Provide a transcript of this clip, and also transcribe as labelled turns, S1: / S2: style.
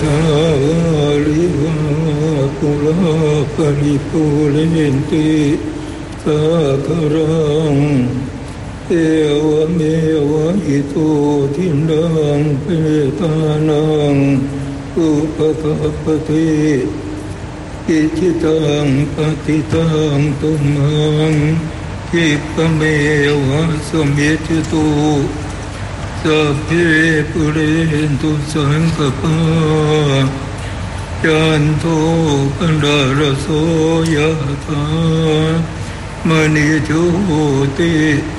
S1: ทาวาริวาปุราปริปุเรนติสาคารังเอวเมวะอิโตทินังเปตานังอุปกัปปติอิจิตังปฏิตังตุมังคิปะเมวะสมิจตุสัพเพปุเรนตุสังกปาจันโทปนารโสยะถามณิโชติ